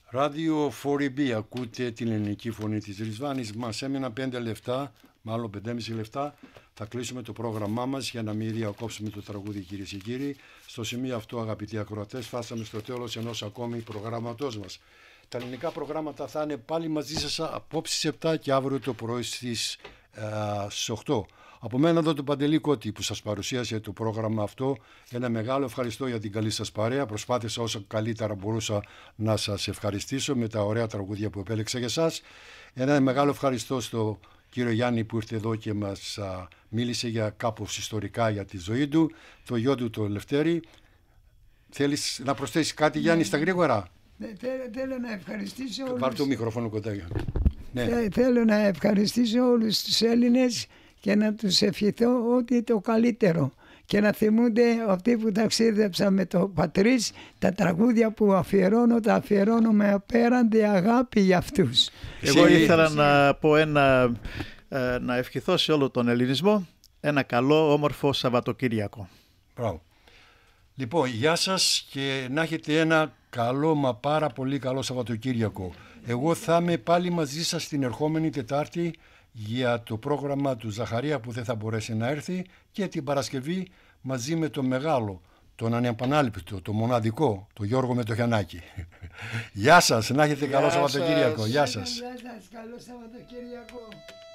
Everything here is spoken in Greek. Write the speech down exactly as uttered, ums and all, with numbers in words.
Ράδιο φορ μπι, ακούτε την ελληνική φωνή της Ρισβάνης. Μας έμειναν πέντε λεπτά, μάλλον πεντέμισι λεπτά. Θα κλείσουμε το πρόγραμμά μας για να μην διακόψουμε το τραγούδι, κυρίες και κύριοι. Στο σημείο αυτό, αγαπητοί ακροατές, φτάσαμε στο τέλος ενός ακόμη προγράμματός μας. Τα ελληνικά προγράμματα θα είναι πάλι μαζί σας απόψε στις επτά και αύριο το πρωί στις, ε, στις οκτώ. Από μένα εδώ τον Παντελή Κώτη που σας παρουσίασε το πρόγραμμα αυτό. Ένα μεγάλο ευχαριστώ για την καλή σας παρέα. Προσπάθησα όσο καλύτερα μπορούσα να σας ευχαριστήσω με τα ωραία τραγούδια που επέλεξα για σας. Ένα μεγάλο ευχαριστώ στο κύριο Γιάννη που ήρθε εδώ και μας α, μίλησε για κάπως ιστορικά για τη ζωή του. Το γιο του το Λευτέρη. Θέλεις να προσθέσεις κάτι, Γιάννη, στα γρήγορα? Ναι, θέλω, θέλω να ευχαριστήσω όλους. Πάρ' το μικρόφωνο κοντά. Ναι. Θέλω να ευχαριστήσω όλους τους Έλληνες και να τους ευχηθώ ότι το καλύτερο και να θυμούνται αυτοί που ταξίδεψαν με το Πατρίς, τα τραγούδια που αφιερώνω, τα αφιερώνω με απέραντη αγάπη για αυτούς. Εγώ ήθελα να πω ένα, να ευχηθώ σε όλο τον ελληνισμό ένα καλό όμορφο Σαββατοκύριακο. Μπράβο. Λοιπόν, γεια σας και να έχετε ένα καλό, μα πάρα πολύ καλό Σαββατοκύριακο. Εγώ θα είμαι πάλι μαζί σας την ερχόμενη Τετάρτη για το πρόγραμμα του Ζαχαρία που δεν θα μπορέσει να έρθει και την Παρασκευή μαζί με το μεγάλο, τον ανεπανάληπτο, το μοναδικό, το Γιώργο Μετοχιανάκη. Γεια σας, να έχετε καλό Σαββατοκύριακο. Γεια σας. Γεια σας, καλό Σαββατοκύριακο.